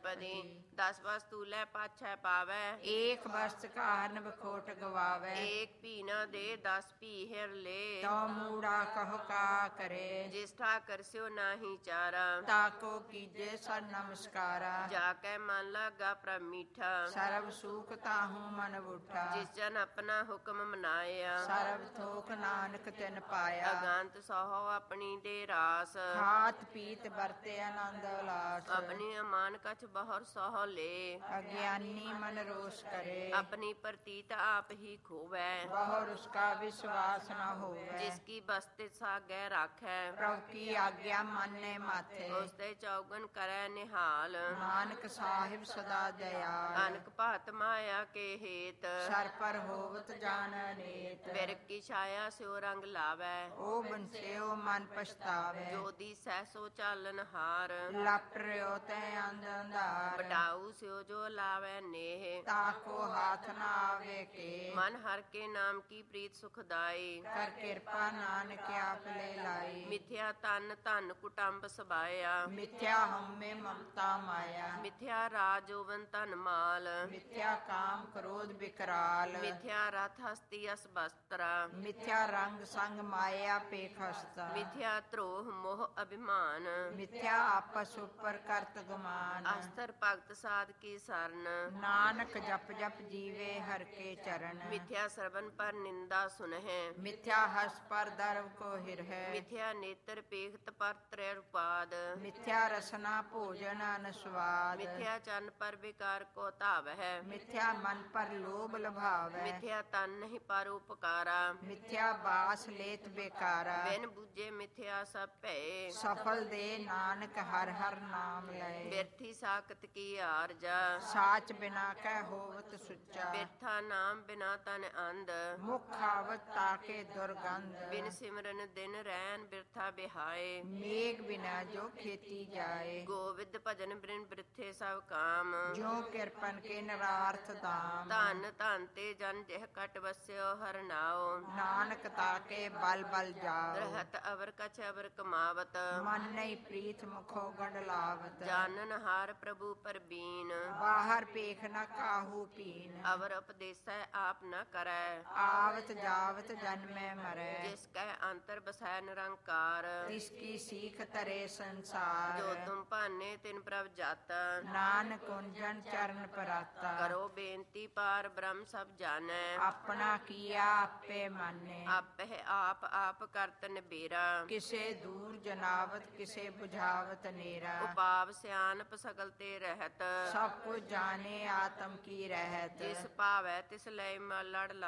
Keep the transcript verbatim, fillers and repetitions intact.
ਪਦੀ। ਦਸ ਵਸਤੂ ਲੈ ਪਾਛੈ ਪਾਵੈ, ਏਕ ਵਸਤ ਕਾਰਨ ਬਖੋਟ ਗਵਾਵੈ। ਏਕ ਭੀ ਨ ਦੇ ਦਸ ਭੀ ਹਿਰ ਲੇ, ਤਉ ਮੂੜਾ ਕਹੁ ਕਾ ਕਰੇ। ਜਿਸ ਠਾਕਰ ਸਿਓ ਨਾਹੀ ਚਾਰਾ, ਤਾਕੋ ਕੀਜੇ ਸਰ ਨਮਸਕਾਰਾ। ਜਾ ਕੈ ਮਨ ਲਾਗਾ ਪ੍ਰਭ ਮੀਠਾ, ਸਰਬ ਸੂਖ ਤਾਹੂ ਮਨ ਬੂਠਾ। ਜਿਸ ਜਨ ਆਪਣਾ ਹੁਕਮ ਮਨਾਇਆ, ਸਰਬ ਥੋਕ ਨਾਨਕ ਤਿਨ ਪਾਇਆ। ਅਗੰਤ ਸੋਹੋ ਆਪਣੀ ਦੇ ਰਾਸ, ਖਾਤ ਪੀਤ ਵਰਤੇ ਆਨੰਦ ਉਲਾਸ। ਆਪਣੀ ਅਮਾਨ ਕਛ ਬਹੁਰ ਸੋਹ ਲੇ, ਅਗਿਆਨੀ ਮਨ ਰੋਸ ਕਰੇ। ਆਪਣੀ ਪ੍ਰਤੀਤ ਆਪ ਹੀ ਖੋਵੈ, ਬਹੁਰ ਉਸਕਾ ਵਿਸ਼ਵਾਸ ਨ ਹੋਵੈ। ਜਿਸ ਕੀ ਬਸਤੇ ਸਾਗੈ ਰਾਖੈ, ਪ੍ਰਭ ਕੀ ਆਗਿਆ ਮਾਨੇ ਮਾਥੇ। ਉਸ ਤੇ ਚੌਗਨ ਕਰੈ ਨਿਹਾਲ, ਨਾਨਕ ਸਾਹਿਬ ਸਦਾ ਦਇਆਲ। ਅਨਕ ਭਾਤ ਮਾਇਆ ਕੇ ਹੇਤ, ਸਰ ਪਰ ਹੋਵਤ ਜਾਣ ਅਨੇਤ। ਬਿਰਖ ਕੀ ਛਾਇਆ ਸਿਓ ਰੰਗ ਲਾਵੈ, ਉਹ ਬੰਸਿਓ ਮਨ ਪਛਤਾਵੇ। ਜੋ ਦੀ ਸਹਿਸੋ ਚਾਲਨ ਹਾਰ, ਲਾਪਰਿਓ ਤੈ ਅੰਧ ਅੰਧਾਰ। ਬਟਾਊ ਸਿਓ ਜੋ ਲਾਵੈ ਨੇਹ, ਤਾਕੋ ਹਾਥ ਨ ਆਵੇ ਕੇ। ਮਨ ਹਰ ਕੇ ਨਾਮ ਕੀ ਪ੍ਰੀਤ ਸੁਖਦਾਈ, ਕਰ ਕਿਰਪਾ ਨਾਨਕ ਆਪ ਲੈ ਲਾਈ। ਮਿਥਿਆ ਤਨ ਧਨ ਕੁਟੰਬ ਸਬਾਇਆ, ਮਿਥਿਆ ਹਉਮੈ ਮਮਤਾ ਮਾਇਆ। ਮਿਥਿਆ ਰਾਜ ਜੋਵਨ ਧਨ ਮਾਲ, ਮਿਥਿਆ ਕਾਮ ਕ੍ਰੋਧ ਵਿਕਰਾਲ। ਮਿਥਿਆ ਰਥ ਹਸਤੀ ਅਸ ਬਸਤਰਾ, ਮਿਥਿਆ ਰੰਗ ਸੰਗ ਮਾਇਆ ਪੇਖਸਤਾ। ਮਿਥਿਆ ਧਰੋਹ ਮੋਹ ਅਭਿਮਾਨ, ਮਿਥਿਆ ਆਪਸ ਉਪਰ ਕਰਤ ਗੁਮਾਨ। ਅਸਥਰ ਭਗਤ ਸਾਧ ਕੀ ਸਰਨ, ਨਾਨਕ ਜਪ ਜਪ ਜੀਵੇ ਹਰ ਕੇ ਚਰਨ। ਮਿਥਿਆ ਸਰਵਨ ਪਰ ਨਿੰਦਾ ਸੁਨਹਿ, ਮਿਥਿਆ ਹਸ ਪਰ ਦਰਵ ਕੋ ਹਿਰਹਿ। ਮਿਥਿਆ ਨੇਤਰ ਪੇਖਤ ਪਰ ਤ੍ਰੈ ਰੁਪਾਦ, ਮਿਥਿਆ ਰਸਨਾ ਭੋਜਨ ਅਨਸਵਾਦ। ਮਿਥਿਆ ਚਰਨ ਪਰ ਵਿਕਾਰ ਕੋ ਧਾਵਹਿ, ਮਿਥਿਆ ਮਨ ਪਰ ਲੋਭ ਲਭਾਵੈ। ਮਿਥਿਆ ਤਨ ਨਹੀਂ ਪਰ ਉਪਕਾਰਾ, ਮਿਥਿਆ ਬਾਸ ਲੇਤ ਬੇਕਾਰਾ। ਬਿਨ ਬੁੱਝੇ ਮਿਥਿਆ ਸਭ ਭੈ, ਸਫਲ ਦੇ ਨਾਨਕ ਹਰ ਹਰ ਨਾਮ ਲਏ। ਬਿਰਥੀ ਸਾਖਤ ਕੀ ਆਰਜਾ, ਸਾਚ ਬਿਨਾ ਕਹਿ ਹੋਵਤ ਸੁੱਚਾ। ਬਿਰਥਾ ਨਾਮ ਬਿਨਾ ਤਨ ਅੰਧ, ਮੁਖ ਆਵਤ ਤਾਕੇ ਦੁਰਗੰਧ। ਬਿਨ ਸਿਮਰਨ ਦਿਨ ਰੈਨ ਬਿਰਥਾ ਬਿਹਾਏ, ਮੇਘ ਬਿਨਾ ਜੋ ਖੇਤੀ ਜਾਏ। ਗੋਵਿੰਦ ਭਜਨ ਬਿਨ ਬਿਰਥੇ ਸਭ ਕਾਮ, ਜੋ ਕਿਰਪਨ ਕੇ ਨਰਾਰਥ ਦਾਮ। ਧਨ ਧਨ ਤੇ ਜਨ ਜਿਹ ਕਟ ਵਸਿਓ ਹਰ ਨਾਉ, ਨਾਨਕ ਤਾਕੇ ਬਲ ਬਲ ਜਾਓ। ਰਹਿਤ ਅਵਰ ਕਛ ਅਵਰ ਕਮਾਵਤ, ਮਨ ਨਹੀਂ ਪ੍ਰੀਤ ਮੁਖੋ ਗੰਢ ਲਾਵਤ। ਜਾਨਨ ਹਾਰ ਪ੍ਰਭੂ ਪਰਬੀਨ, ਬਾਹਰ ਪੇਖ ਨ ਕਾਹੂ ਪੀਨ। ਅਵਰ ਉਪਦੇਸੈ ਆਪ ਨ ਕਰੈ, ਆਵਤ ਜਾਵਤ ਜਨਮੈ ਮਰੈ। ਜਿਸ ਕੈ ਅੰਤਰ ਬਸੈ ਨਿਰੰਕਾਰ, ਤਿਸ ਕੀ ਸੀਖ ਤਰੇ ਸੰਸਾਰ। ਜੋ ਤੁਮ ਭਾਨੇ ਤਿਨ ਪ੍ਰਭ ਜਾਤਾ, ਨਾਨਕ ਕੁੰਜਨ ਚਰਨ ਪਰਾਤਾ। ਕਰੋ ਬੇਨਤੀ ਪਾਰ ਬ੍ਰਹਮ ਸਭ ਜਾਣੈ, ਆਪਣਾ ਕੀਆ ਆਪੇ ਮਾਨੇ। ਆਪਹਿ ਆਪ ਆਪ ਕਰਤ ਨਿਬੇਰਾ, ਕਿਸੇ ਦੂਰ ਜਨਾਵਤ ਕਿਸੇ ਬੁਝਾਵਤ ਨੇਰਾ। ਉਪਾਵ ਸਿਆਨਪ ਸਗਲ ਤੇ ਰਹਿਤ, ਸਭ ਕੁਝ ਜਾਣੇ ਆਤਮ ਕੀ ਰਹਿਤ। ਜਿਸ ਭਾਵੈ ਤਿਸ ਲੈ ਲੜ